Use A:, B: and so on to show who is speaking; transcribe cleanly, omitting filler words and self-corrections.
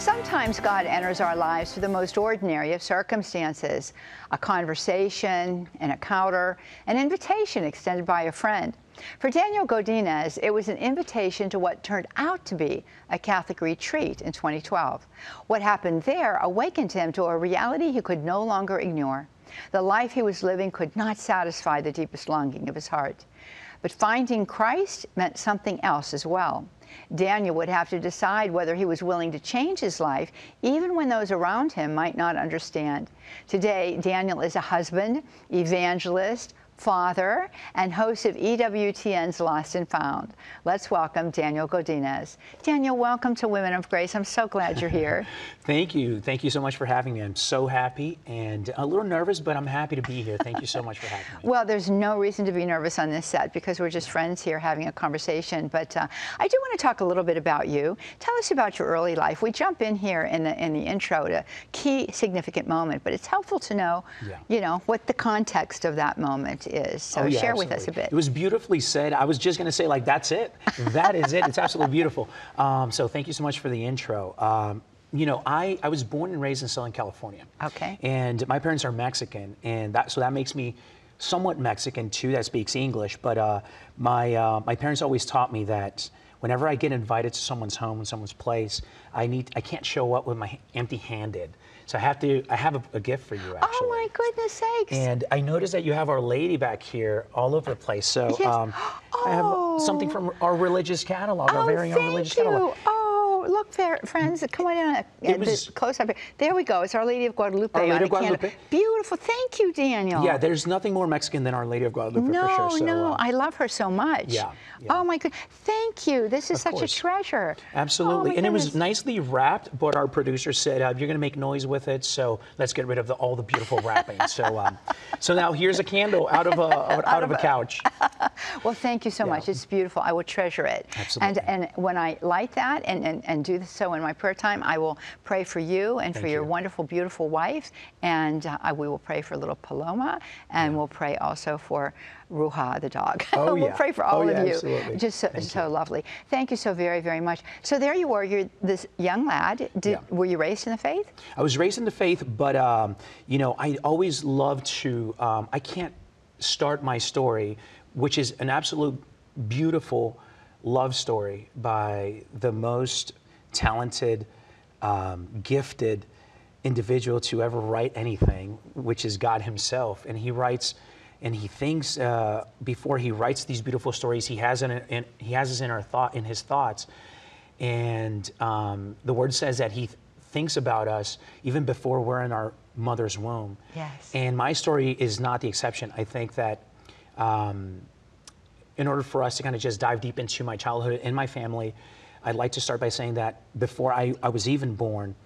A: Sometimes God enters our lives through the most ordinary of circumstances, a conversation, an encounter, an invitation extended by a friend. For Daniel Godinez, it was an invitation to what turned out to be a Catholic retreat in 2012. What happened there awakened him to a reality he could no longer ignore. The life he was living could not satisfy the deepest longing of his heart. But finding Christ meant something else as well. Daniel would have to decide whether he was willing to change his life, even when those around him might not understand. Today, Daniel is a husband, evangelist, father, and host of EWTN's Lost and Found. Let's welcome Daniel Godinez. Daniel, welcome to Women of Grace. I'm so glad you're here.
B: Thank you. Thank you so much for having me. I'm so happy and a little nervous, but I'm happy to be here. Thank you so much for having me.
A: Well, there's no reason to be nervous on this set because we're just friends here having a conversation. But I do want to talk a little bit about you. Tell us about your early life. We jump in here in the intro to key significant moment, but it's helpful to know, you know, what the context of that moment is. So share with us a bit.
B: It was beautifully said. I was just going to say, like, that's it. That is it. It's absolutely beautiful. So thank you so much for the intro. You know, I was born and raised in Southern California.
A: Okay.
B: And my parents are Mexican, and so that makes me somewhat Mexican too. That speaks English, but my parents always taught me that whenever I get invited to someone's home, someone's place, I can't show up with my empty-handed. So I have a gift for you, actually.
A: Oh my goodness sakes!
B: And I noticed that you have Our Lady back here all over the place. So
A: yes.
B: I have something from our religious catalog, our very own religious catalog.
A: Oh, look, friends, come on in close up here. There we go. It's Our Lady of Guadalupe.
B: Our Lady of Guadalupe.
A: Beautiful. Thank you, Daniel.
B: Yeah, there's nothing more Mexican than Our Lady of Guadalupe, for sure. So,
A: no, I love her so much.
B: Yeah.
A: Oh my God, thank you. This is such a treasure.
B: Absolutely, and it was nicely wrapped. But our producer said you're going to make noise with it, so let's get rid of all the beautiful wrapping. So now here's a candle out of a couch.
A: Well, thank you so much. It's beautiful. I will treasure it.
B: Absolutely.
A: And when I light that and do so in my prayer time, I will pray for you and for your wonderful, beautiful wife, and we will pray for little Paloma, and we'll pray also for Ruha, the dog.
B: Oh,
A: we'll pray for all of you.
B: Absolutely.
A: Just so lovely. Thank you so very, very much. So there you are. You're this young lad. Were you raised in the faith?
B: I was raised in the faith, but you know, I always loved to. I can't start my story, which is an absolute beautiful love story by the most talented, gifted individual to ever write anything, which is God Himself, and He writes. And He thinks before He writes these beautiful stories, He has us in His thoughts, and the Word says that He thinks about us even before we're in our mother's womb.
A: Yes.
B: And my story is not the exception. I think that in order for us to kind of just dive deep into my childhood and my family, I'd like to start by saying that before I was even born,